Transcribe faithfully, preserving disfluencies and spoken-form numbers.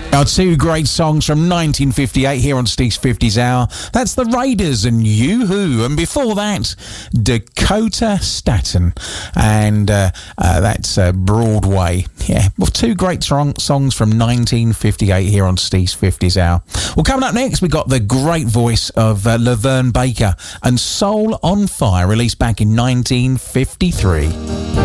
Our two great songs from nineteen fifty-eight here on Steve's fifties Hour. That's the Raiders and Yoo-Hoo. And before that, Dakota Staton. And uh, uh, that's uh, Broadway. Yeah, well, two great song- songs from nineteen fifty-eight here on Steve's fifties Hour. Well, coming up next, we got the great voice of uh, Laverne Baker and Soul on Fire, released back in nineteen fifty-three.